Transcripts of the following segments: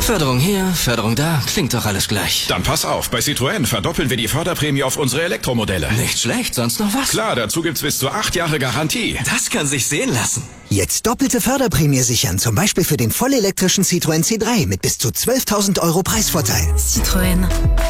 Förderung hier, Förderung da, klingt doch alles gleich. Dann pass auf, bei Citroën verdoppeln wir die Förderprämie auf unsere Elektromodelle. Nicht schlecht, sonst noch was? Klar, dazu gibt's bis zu 8 Jahre Garantie. Das kann sich sehen lassen. Jetzt doppelte Förderprämie sichern, zum Beispiel für den vollelektrischen Citroën C3 mit bis zu 12.000 € Preisvorteil. Citroën.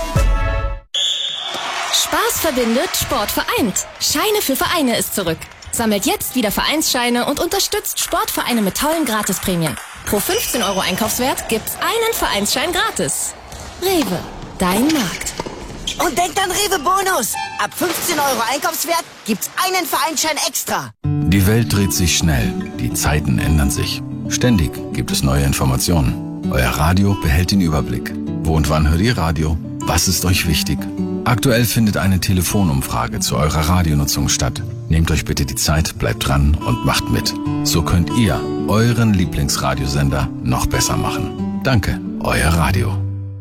Spaß verbindet, Sport vereint. Scheine für Vereine ist zurück. Sammelt jetzt wieder Vereinsscheine und unterstützt Sportvereine mit tollen Gratisprämien. Pro 15 € Einkaufswert gibt's einen Vereinsschein gratis. Rewe, dein Markt. Und denkt an Rewe Bonus. Ab 15 € Einkaufswert gibt's einen Vereinsschein extra. Die Welt dreht sich schnell. Die Zeiten ändern sich. Ständig gibt es neue Informationen. Euer Radio behält den Überblick. Wo und wann hört ihr Radio? Was ist euch wichtig? Aktuell findet eine Telefonumfrage zu eurer Radionutzung statt. Nehmt euch bitte die Zeit, bleibt dran und macht mit. So könnt ihr euren Lieblingsradiosender noch besser machen. Danke, euer Radio.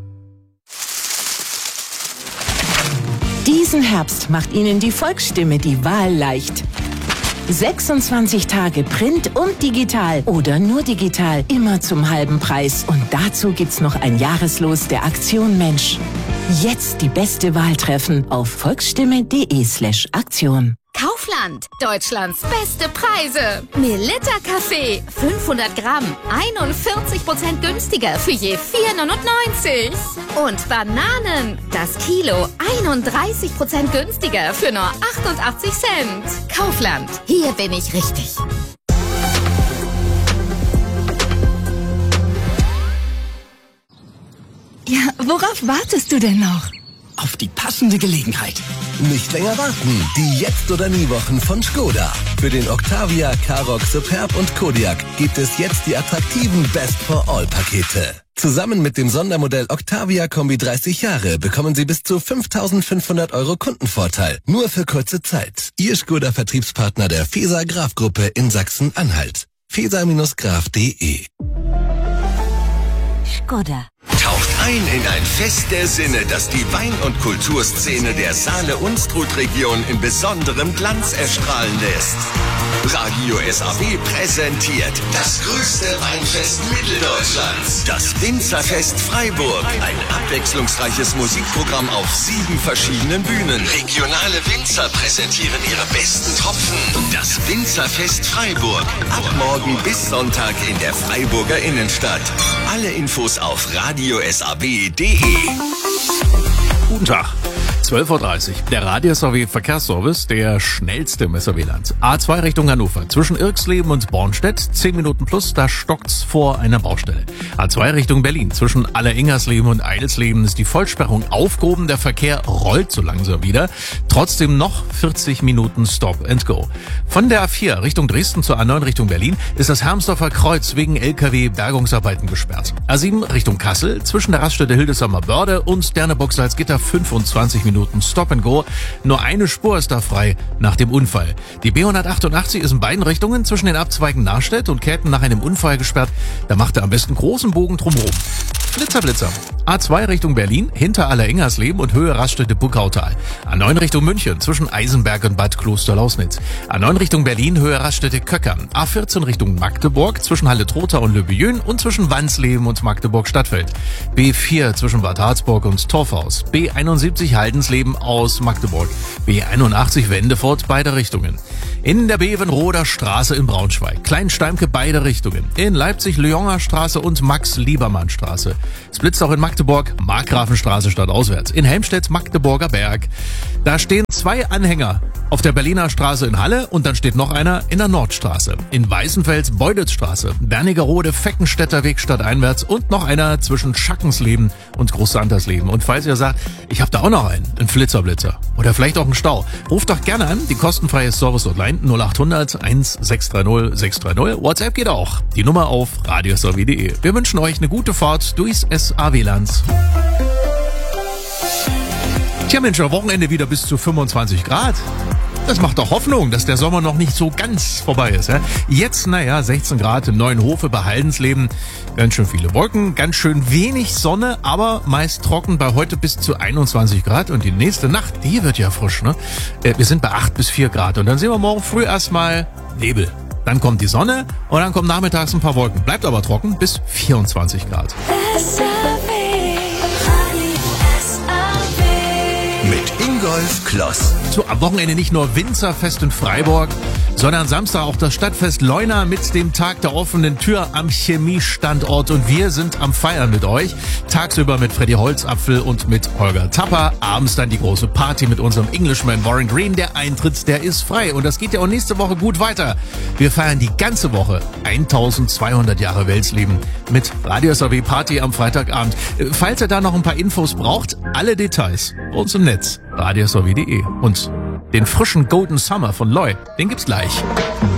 Diesen Herbst macht Ihnen die Volksstimme die Wahl leicht. 26 Tage Print und digital oder nur digital, immer zum halben Preis. Und dazu gibt's noch ein Jahreslos der Aktion Mensch. Jetzt die beste Wahl treffen auf volksstimme.de/Aktion. Kaufland, Deutschlands beste Preise. Melitta Kaffee, 500 Gramm, 41% günstiger für je 4,99. Und Bananen, das Kilo, 31% günstiger für nur 88 Cent. Kaufland, hier bin ich richtig. Ja, worauf wartest du denn noch? Auf die passende Gelegenheit. Nicht länger warten. Die Jetzt- oder Nie-Wochen von Skoda. Für den Octavia, Karoq, Superb und Kodiaq gibt es jetzt die attraktiven Best-for-All-Pakete. Zusammen mit dem Sondermodell Octavia Kombi 30 Jahre bekommen Sie bis zu 5.500 € Kundenvorteil. Nur für kurze Zeit. Ihr Skoda-Vertriebspartner der Feser Graf Gruppe in Sachsen-Anhalt. feser-graf.de. Skoda. Taucht ein in ein Fest der Sinne, das die Wein- und Kulturszene der Saale-Unstrut-Region in besonderem Glanz erstrahlen lässt. Radio SAW präsentiert das größte Weinfest Mitteldeutschlands, das Winzerfest Freiburg. Ein abwechslungsreiches Musikprogramm auf 7 verschiedenen Bühnen. Regionale Winzer präsentieren ihre besten Tropfen. Das Winzerfest Freiburg. Ab morgen bis Sonntag in der Freiburger Innenstadt. Alle Infos auf radiosab.de. Guten Tag. 12.30 Uhr. Der Radio SAW Verkehrsservice, der schnellste im SAW-Land. A2 Richtung Hannover. Zwischen Irxleben und Bornstedt. 10 Minuten plus, da stockt's vor einer Baustelle. A2 Richtung Berlin. Zwischen Alleringersleben und Eidelsleben ist die Vollsperrung aufgehoben. Der Verkehr rollt so langsam wieder. Trotzdem noch 40 Minuten Stop and Go. Von der A4 Richtung Dresden zur A9 Richtung Berlin ist das Hermsdorfer Kreuz wegen LKW-Bergungsarbeiten gesperrt. A7 Richtung Kassel. Zwischen der Raststätte Hildesheimer Börde und Derneburg Salzgitter 25 Minuten Stop and Go. Nur eine Spur ist da frei nach dem Unfall. Die B188 ist in beiden Richtungen zwischen den Abzweigen Nachstedt und Käthen nach einem Unfall gesperrt. Da macht er am besten großen Bogen drumherum. Blitzer. A2 Richtung Berlin, hinter Alleringersleben und Höhe Raststätte Buckautal. A9 Richtung München, zwischen Eisenberg und Bad Klosterlausnitz. A9 Richtung Berlin, Höhe Raststätte Köckern. A14 Richtung Magdeburg, zwischen Halle-Trotha und Le Bieux und zwischen Wansleben und Magdeburg-Stadtfeld. B4 zwischen Bad Harzburg und Torfhaus. B71 Haldensleben aus Magdeburg. B81 Wendefort, beide Richtungen. In der Bevenroder Straße in Braunschweig. Kleinsteimke, beide Richtungen. In Leipzig Lyoner Straße und Max-Liebermann-Straße. Es blitzt auch in Magdeburg, Markgrafenstraße stadtauswärts. In Helmstedt Magdeburger Berg. Da stehen 2 Anhänger auf der Berliner Straße in Halle und dann steht noch einer in der Nordstraße. In Weißenfels Beudelsstraße, Wernigerode Feckenstädter Weg stadteinwärts und noch einer zwischen Schackensleben und Großsantersleben. Und falls ihr sagt, ich habe da auch noch einen Flitzerblitzer oder vielleicht auch einen Stau, ruft doch gerne an, die kostenfreie Service-Hotline 0800 1630 630. WhatsApp geht auch. Die Nummer auf radiosw.de. Wir wünschen euch eine gute Fahrt durchs SAW-Land. Tja Mensch, am Wochenende wieder bis zu 25 Grad. Das macht doch Hoffnung, dass der Sommer noch nicht so ganz vorbei ist. Ja? Jetzt, 16 Grad in Neuenhofe bei Haldensleben. Ganz schön viele Wolken, ganz schön wenig Sonne, aber meist trocken bei heute bis zu 21 Grad. Und die nächste Nacht, die wird ja frisch. Ne? Wir sind bei 8 bis 4 Grad. Und dann sehen wir morgen früh erstmal Nebel. Dann kommt die Sonne und dann kommen nachmittags ein paar Wolken. Bleibt aber trocken bis 24 Grad. Mit Ingolf Kloss. So, am Wochenende nicht nur Winzerfest in Freiburg, sondern Samstag auch das Stadtfest Leuna mit dem Tag der offenen Tür am Chemiestandort. Und wir sind am Feiern mit euch. Tagsüber mit Freddy Holzapfel und mit Holger Tapper. Abends dann die große Party mit unserem Englishman Warren Green. Der Eintritt, der ist frei. Und das geht ja auch nächste Woche gut weiter. Wir feiern die ganze Woche 1200 Jahre Welsleben mit Radio SAW Party am Freitagabend. Falls ihr da noch ein paar Infos braucht, alle Details bei uns im Netz. radiosaw.de. Und den frischen Golden Summer von Loy, den gibt's gleich.